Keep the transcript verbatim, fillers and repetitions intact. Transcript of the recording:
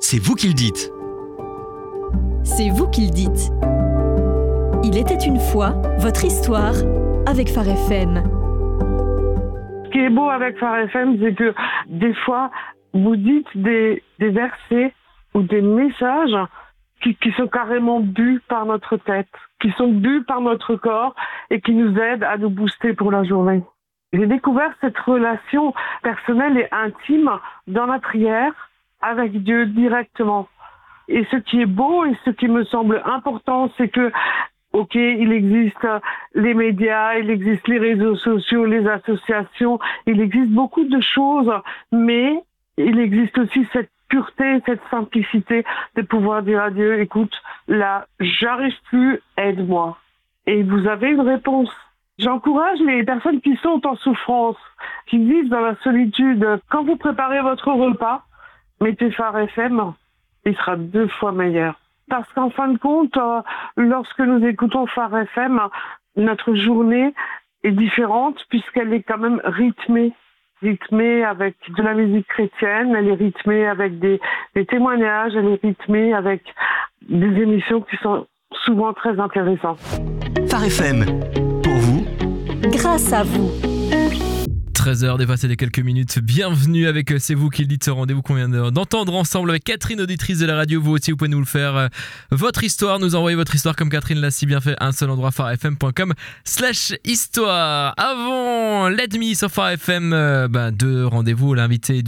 C'est vous qui le dites. C'est vous qui le dites. Il était une fois votre histoire avec Phare F M. Ce qui est beau avec Phare F M, c'est que des fois, vous dites des, des versets ou des messages qui, qui sont carrément bu par notre tête, qui sont bu par notre corps et qui nous aident à nous booster pour la journée. J'ai découvert cette relation personnelle et intime dans la prière avec Dieu directement. Et ce qui est beau et ce qui me semble important, c'est que, ok, il existe les médias, il existe les réseaux sociaux, les associations, il existe beaucoup de choses, mais il existe aussi cette pureté, cette simplicité de pouvoir dire à Dieu, écoute, là, j'arrive plus, aide-moi. Et vous avez une réponse. J'encourage les personnes qui sont en souffrance, qui vivent dans la solitude. Quand vous préparez votre repas, mettez Phare F M, il sera deux fois meilleur. Parce qu'en fin de compte, euh, lorsque nous écoutons Phare F M, notre journée est différente puisqu'elle est quand même rythmée. rythmée avec de la musique chrétienne, elle est rythmée avec des, des témoignages, elle est rythmée avec des émissions qui sont souvent très intéressantes. Phare F M, pour vous, grâce à vous. treize heures dépassées de quelques minutes, bienvenue avec C'est vous qui le dites, ce rendez-vous qu'on vient d'entendre ensemble avec Catherine, auditrice de la radio. Vous aussi vous pouvez nous le faire, votre histoire, nous envoyer votre histoire comme Catherine l'a si bien fait, un seul endroit, pharefm.com slash histoire. Avant Let Me sur Phare F M, bah, deux rendez-vous, l'invité du